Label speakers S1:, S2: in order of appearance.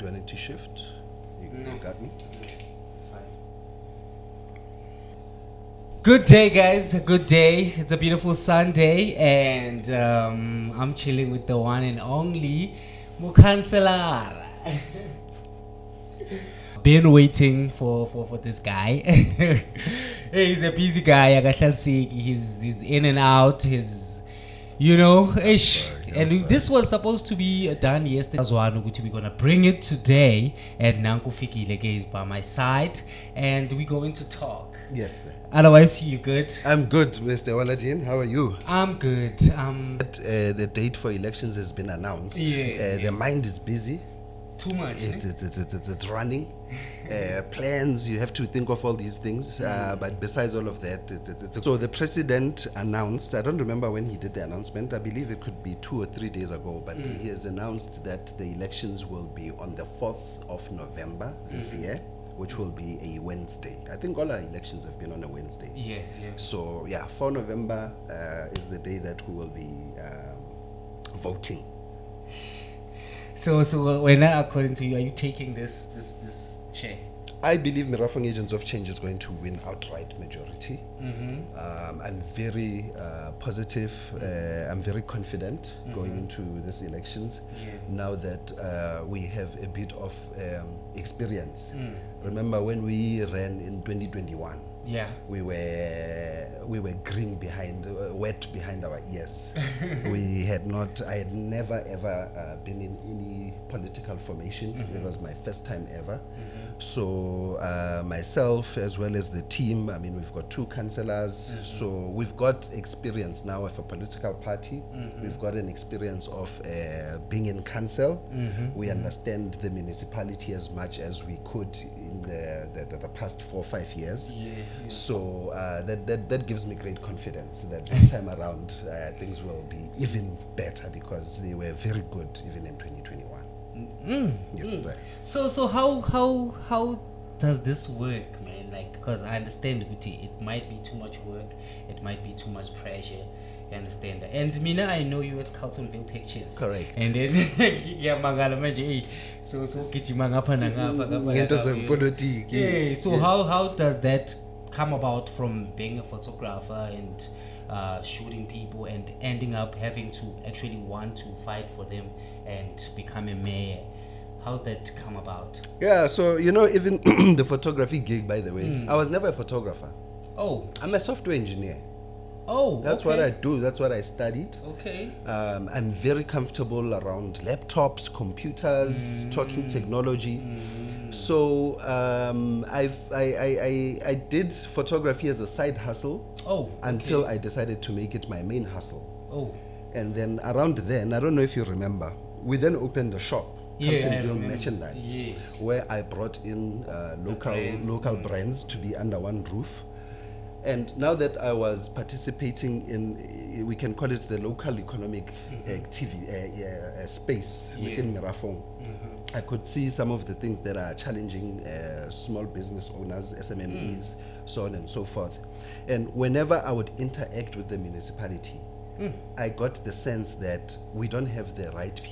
S1: Do I need to shift? You got me?
S2: Good day, guys. Good day. It's a beautiful Sunday, and I'm chilling with the one and only Mukhanselar. Been waiting for this guy. Hey, he's a busy guy. He's in and out. Ish. And this was supposed to be done yesterday. We're gonna bring it today, and Nanku Fikile is by my side, and we're going to talk.
S1: Yes, sir.
S2: Otherwise, you good?
S1: I'm good, Mr. Waladin. How are you?
S2: I'm good.
S1: The date for elections has been announced.
S2: Yeah.
S1: The mind is busy.
S2: Too much.
S1: It's running. Plans, you have to think of all these things. But besides all of that, so the president announced, I don't remember when he did the announcement. I believe it could be 2 or 3 days ago, but he has announced that the elections will be on the 4th of November this year, which will be a Wednesday. I think all our elections have been on a Wednesday.
S2: Yeah.
S1: So, 4 November is the day that we will be voting.
S2: So when according to you, are you taking this chair?
S1: I believe Mirafong Agents of Change is going to win outright majority. I'm very positive. I'm very confident going into these elections.
S2: Yeah.
S1: Now that we have a bit of experience. Remember when we ran in 2021?
S2: Yeah.
S1: We were green behind, wet behind our ears. I had never ever been in any political formation. It was my first time ever. So myself as well as the team, I mean, we've got 2 councillors. So we've got experience now of a political party. We've got an experience of being in council. We understand the municipality as much as we could in the past 4 or 5 years.
S2: Yeah.
S1: So that gives me great confidence that this time around things will be even better because they were very good even in 2021. Yes, sir.
S2: So how does this work, man? Like, because I understand it might be too much work, it might be too much pressure. You understand that? And Mina, I know you as Carltonville Pictures.
S1: Correct.
S2: And then so gijima ngapha na ngapha. Yeah. So how does that come about from being a photographer and shooting people and ending up having to actually want to fight for them and become a mayor? How's that come about?
S1: Yeah, so even the photography gig, by the way, I was never a photographer.
S2: Oh.
S1: I'm a software engineer.
S2: Oh,
S1: that's
S2: okay.
S1: what I do. That's what I studied.
S2: Okay.
S1: I'm very comfortable around laptops, computers, talking technology. So I did photography as a side hustle.
S2: Oh.
S1: Until I decided to make it my main hustle.
S2: Oh.
S1: And then around then, I don't know if you remember, we then opened a shop. Carltonville Merchandise,
S2: yes.
S1: Where I brought in local brands to be under one roof. And now that I was participating in, we can call it the local economic activity space within Mirafong, I could see some of the things that are challenging small business owners, SMMEs, so on and so forth. And whenever I would interact with the municipality, I got the sense that we don't have the right people